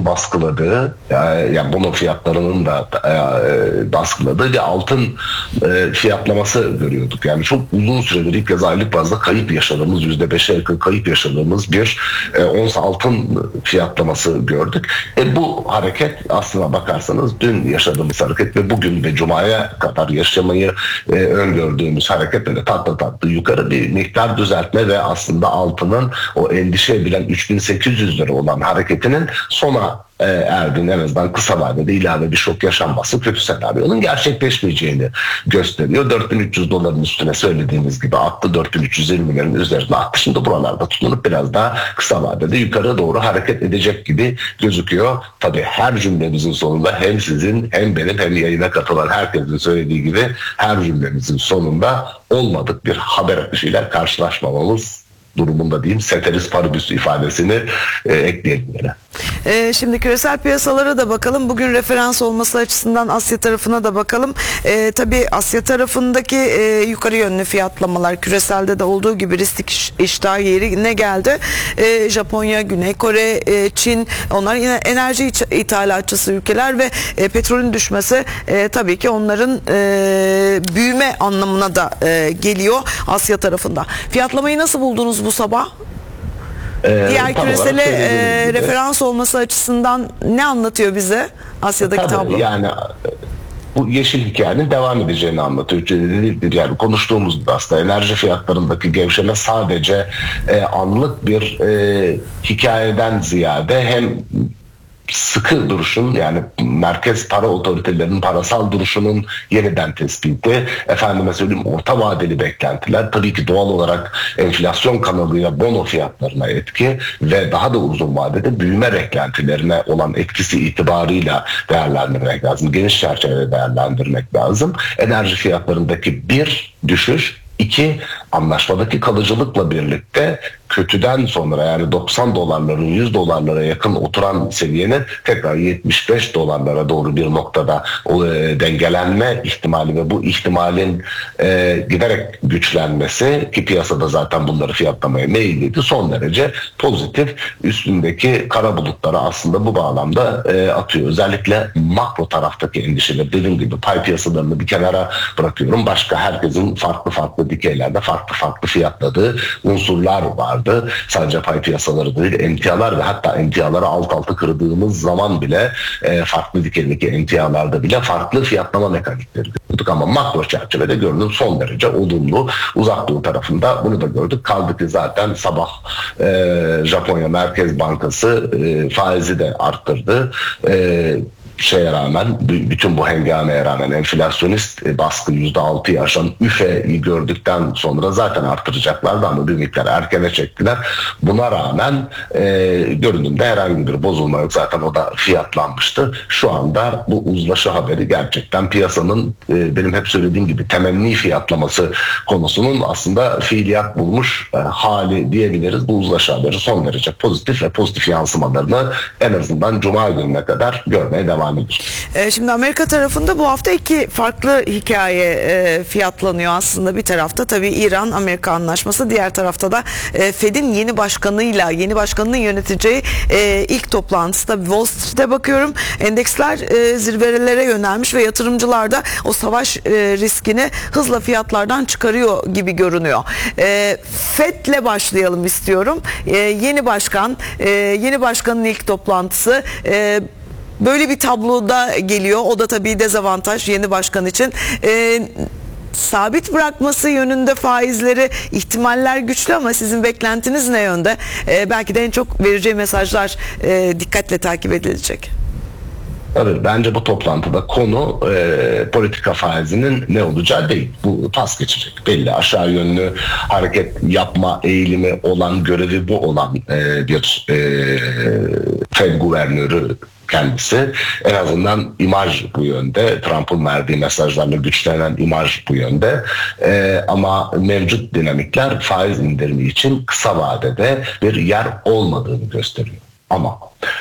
baskıladığı, yani bono fiyatlarının da baskıladığı bir altın fiyatlaması görüyorduk. Yani çok uzun süredir ilk kez aylık bazda kayıp yaşadığımız, %5'e yakın kayıp yaşadığımız bir ons altın fiyatlaması gördük. Bu hareket aslına bakarsanız dün yaşadığımız hareket ve bugün ve Cuma'ya kadar yaşamayı öngördüğümüz hareket böyle tatlı yukarı bir miktar düzeltme ve aslında altının o endişe edilen 3800 lira olan hareketinin sona erdiğini, en azından kısa vadede ilave bir şok yaşanması kötü senaryonun gerçekleşmeyeceğini gösteriyor. 4300 doların üstüne söylediğimiz gibi attı, 4320'lerin üzerine attı. Şimdi buralarda tutunup biraz daha kısa vadede yukarı doğru hareket edecek gibi gözüküyor. Tabii her cümlemizin sonunda hem sizin hem benim hem yayına katılan herkesin söylediği gibi her cümlemizin sonunda olmadık bir haber akışıyla karşılaşmamamız durumunda diyeyim. Ceteris paribus ifadesini ekleyelim yine. Şimdi küresel piyasalara da bakalım. Bugün referans olması açısından Asya tarafına da bakalım. Tabii Asya tarafındaki yukarı yönlü fiyatlamalar küreselde de olduğu gibi risk iştahı yerine geldi. Japonya, Güney Kore, Çin, onlar yine enerji ithalatçısı ülkeler ve petrolün düşmesi tabii ki onların büyüme anlamına da geliyor Asya tarafında. Fiyatlamayı nasıl buldunuz bu sabah? Diğer küresele referans olması açısından ne anlatıyor bize Asya'daki tablo? Yani bu yeşil hikayenin devam edeceğini anlatıyor. Yani konuştuğumuz gibi aslında enerji fiyatlarındaki gevşeme sadece anlık bir hikayeden ziyade hem sıkı duruşun, yani merkez para otoritelerinin parasal duruşunun yeniden tespiti, efendime söyleyeyim orta vadeli beklentiler, tabii ki doğal olarak enflasyon kanalıyla bono fiyatlarına etki ve daha da uzun vadede büyüme beklentilerine olan etkisi itibarıyla değerlendirmek lazım. Geniş çerçevede değerlendirmek lazım. Enerji fiyatlarındaki bir düşüş, İki, anlaşmadaki kalıcılıkla birlikte kötüden sonra, yani 90 dolarların 100 dolarlara yakın oturan seviyenin tekrar 75 dolarlara doğru bir noktada dengelenme ihtimali ve bu ihtimalin giderek güçlenmesi, ki piyasada zaten bunları fiyatlamaya meyilliydi, son derece pozitif. Üstündeki kara bulutları aslında bu bağlamda atıyor. Özellikle makro taraftaki endişeler, dediğim gibi pay piyasalarını bir kenara bırakıyorum. Başka herkesin farklı dikeylerde farklı fiyatladığı unsurlar vardı. Sadece pay piyasaları değil, emtialar ve hatta emtiaları alt alta kırdığımız zaman bile farklı dikeydeki emtialarda bile farklı fiyatlama mekanikleri gördük. Ama makro çerçevede görünüm son derece olumlu. Uzak Doğu tarafında bunu da gördük. Kaldı ki zaten sabah Japonya Merkez Bankası faizi de arttırdı. Rağmen, bütün bu hengameye rağmen, enflasyonist baskı %6'yı aşan üfeyi gördükten sonra zaten artıracaklardı ama bir miktar erkene çektiler. Buna rağmen görünümde herhangi bir bozulma yok. Zaten o da fiyatlanmıştı. Şu anda bu uzlaşı haberi gerçekten piyasanın benim hep söylediğim gibi temenni fiyatlaması konusunun aslında fiiliyat bulmuş hali diyebiliriz. Bu uzlaşı haberi son derece pozitif ve pozitif yansımalarını en azından Cuma gününe kadar görmeye devam. Şimdi Amerika tarafında bu hafta iki farklı hikaye fiyatlanıyor aslında. Bir tarafta tabii İran-Amerika anlaşması, diğer tarafta da Fed'in yeni başkanının yöneteceği ilk toplantısı. Tabii Wall Street'e bakıyorum, endeksler zirvelere yönelmiş ve yatırımcılar da o savaş riskini hızla fiyatlardan çıkarıyor gibi görünüyor. Fed'le başlayalım istiyorum. Yeni başkanın ilk toplantısı, böyle bir tabloda geliyor. O da tabii dezavantaj yeni başkan için. Sabit bırakması yönünde faizleri, ihtimaller güçlü ama sizin beklentiniz ne yönde? Belki de en çok vereceği mesajlar dikkatle takip edilecek. Tabii bence bu toplantıda konu politika faizinin ne olacağı değil. Bu pas geçecek. Belli aşağı yönlü hareket yapma eğilimi olan, görevi bu olan bir Fed guvernörü kendisi. En azından imaj bu yönde. Trump'ın verdiği mesajlarla güçlenen imaj bu yönde. Ama mevcut dinamikler faiz indirimi için kısa vadede bir yer olmadığını gösteriyor. Ama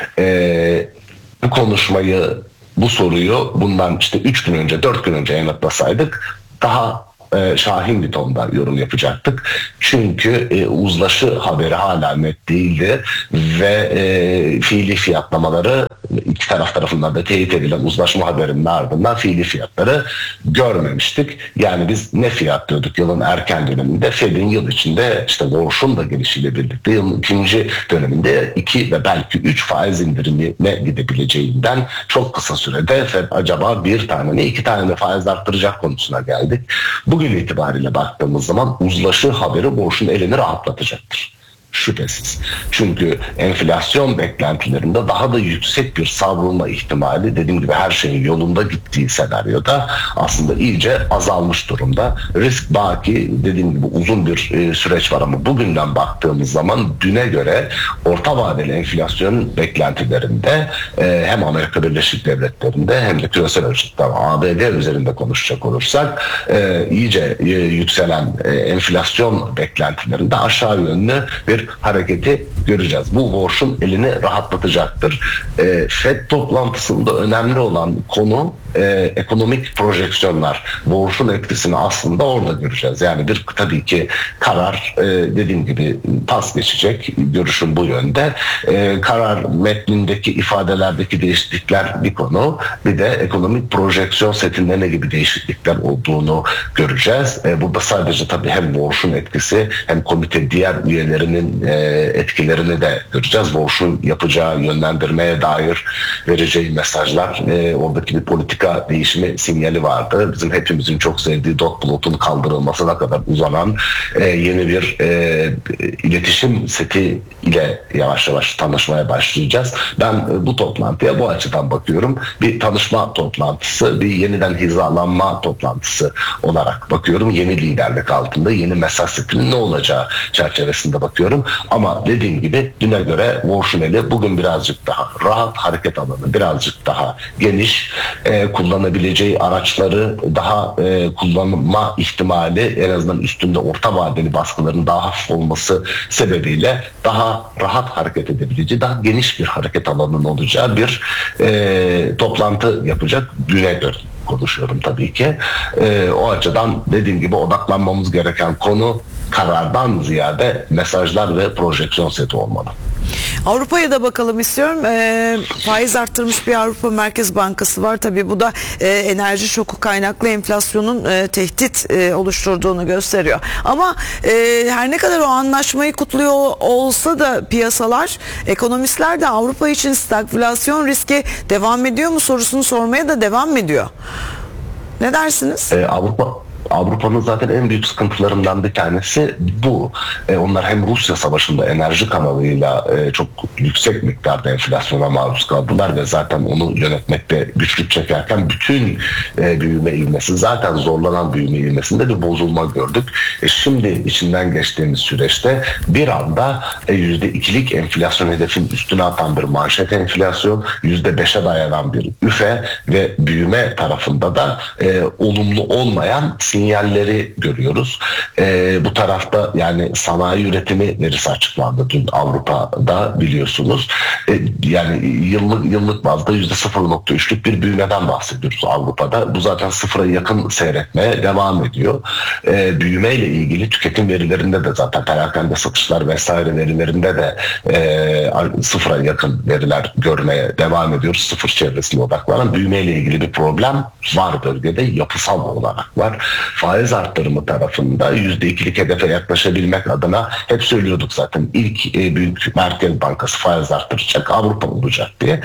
bu konuşmayı, bu soruyu bundan işte 3 gün önce, 4 gün önce yanıtlasaydık daha şahin bir tonda yorum yapacaktık. Çünkü uzlaşı haberi hala net değildi ve fiili fiyatlamaları iki taraf tarafından da teyit edilen uzlaşma haberinin ardından fiili fiyatları görmemiştik. Yani biz ne fiyatlıyorduk yılın erken döneminde? Fed'in yıl içinde işte Warsh'un da gelişiyle birlikte yılın ikinci döneminde 2 ve belki 3 faiz indirimine gidebileceğinden çok kısa sürede Fed acaba bir tane mi 2 tane mi faiz arttıracak konusuna geldik. Bugün itibariyle baktığımız zaman uzlaşı haberi Warsh'un elini rahatlatacaktır. Şüphesiz. Çünkü enflasyon beklentilerinde daha da yüksek bir savrulma ihtimali, dediğim gibi her şeyin yolunda gittiği senaryoda aslında iyice azalmış durumda. Risk baki, dediğim gibi uzun bir süreç var ama bugünden baktığımız zaman düne göre orta vadeli enflasyon beklentilerinde hem Amerika Birleşik Devletleri'nde hem de küresel ölçekte ABD üzerinde konuşacak olursak iyice yükselen enflasyon beklentilerinde aşağı yönlü bir hareketi göreceğiz. Bu Warsh'un elini rahatlatacaktır. Fed toplantısında önemli olan konu ekonomik projeksiyonlar. Warsh'un etkisini aslında orada göreceğiz. Yani bir tabii ki karar dediğim gibi pas geçecek. Görüşüm bu yönde. Karar metnindeki ifadelerdeki değişiklikler bir konu. Bir de ekonomik projeksiyon setinde ne gibi değişiklikler olduğunu göreceğiz. Burada sadece tabii hem Warsh'un etkisi hem komite diğer üyelerinin etkilerini de göreceğiz. Warsh'un yapacağı yönlendirmeye dair vereceği mesajlar, oradaki bir politika değişimi sinyali vardı. Bizim hepimizin çok sevdiği dot plot'un kaldırılmasına kadar uzanan yeni bir iletişim seti ile yavaş yavaş tanışmaya başlayacağız. Ben bu toplantıya bu açıdan bakıyorum. Bir tanışma toplantısı, bir yeniden hizalanma toplantısı olarak bakıyorum. Yeni liderlik altında yeni mesaj setinin ne olacağı çerçevesinde bakıyorum. Ama dediğim gibi düne göre Warsh'un eli bugün birazcık daha rahat, hareket alanı birazcık daha geniş, kullanabileceği araçları daha kullanma ihtimali en azından üstünde orta vadeli baskıların daha hafif olması sebebiyle daha rahat hareket edebileceği, daha geniş bir hareket alanının olacağı bir toplantı yapacak düne göre konuşuyorum tabii ki. O açıdan dediğim gibi odaklanmamız gereken konu karardan ziyade mesajlar ve projeksiyon seti olmalı. Avrupa'ya da bakalım istiyorum. Faiz arttırmış bir Avrupa Merkez Bankası var. Tabii bu da enerji şoku kaynaklı enflasyonun tehdit oluşturduğunu gösteriyor. Ama her ne kadar o anlaşmayı kutluyor olsa da piyasalar, ekonomistler de Avrupa için stagflasyon riski devam ediyor mu sorusunu sormaya da devam ediyor. Ne dersiniz? Avrupa'nın zaten en büyük sıkıntılarından bir tanesi bu. Onlar hem Rusya Savaşı'nda enerji kanalıyla çok yüksek miktarda enflasyona maruz kaldılar ve zaten onu yönetmekte güçlük çekerken bütün büyüme ivmesi, zaten zorlanan büyüme ivmesinde bir bozulma gördük. Şimdi içinden geçtiğimiz süreçte bir anda %2'lik enflasyon hedefinin üstüne atan bir manşet enflasyon, %5'e dayanan bir üfe ve büyüme tarafında da olumlu olmayan sinyalleri görüyoruz. Bu tarafta yani sanayi üretimi verisi açıklandı dün Avrupa'da biliyorsunuz. Yani yıllık bazda %0.3'lük bir büyümeden bahsediyoruz Avrupa'da. Bu zaten sıfıra yakın seyretmeye devam ediyor. Büyümeyle ilgili tüketim verilerinde de zaten perakende satışlar vesaire verilerinde de sıfıra yakın veriler görmeye devam ediyoruz. Sıfır çevresine odaklanan büyümeyle ilgili bir problem var bölgede, yapısal olarak var. Faiz arttırımı tarafında %2'lik hedefe yaklaşabilmek adına hep söylüyorduk zaten, ilk büyük Merkez Bankası faiz arttıracak Avrupa olacak diye.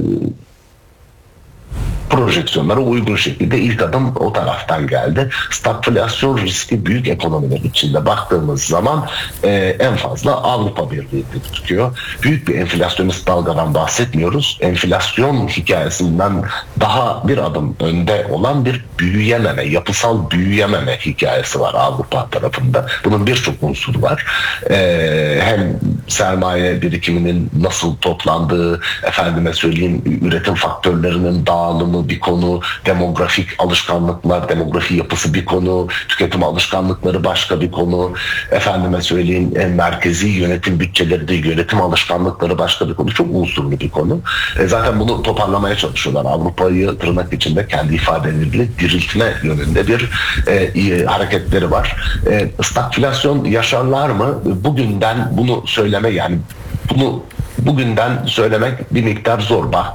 Projeksiyonlara uygun şekilde ilk adım o taraftan geldi. Stagflasyon riski büyük ekonomiler içinde baktığımız zaman en fazla Avrupa Birliği tutuyor. Büyük bir enflasyonist dalgadan bahsetmiyoruz. Enflasyon hikayesinden daha bir adım önde olan bir büyüyememe, yapısal büyüyememe hikayesi var Avrupa tarafında. Bunun birçok unsuru var. Hem sermaye birikiminin nasıl toplandığı, efendime söyleyeyim üretim faktörlerinin dağılımı, konu, bir konu. Demografik alışkanlıklar, demografi yapısı bir konu. Tüketim alışkanlıkları başka bir konu. Efendime söyleyeyim, merkezi yönetim bütçeleri de, yönetim alışkanlıkları başka bir konu. Çok unsurlu bir konu. Zaten bunu toparlamaya çalışıyorlar. Avrupa'yı tırnak içinde kendi ifadeleriyle diriltme yönünde bir hareketleri var. Stagflasyon yaşarlar mı? Bugünden bunu söyleme, yani bunu bugünden söylemek bir miktar zor.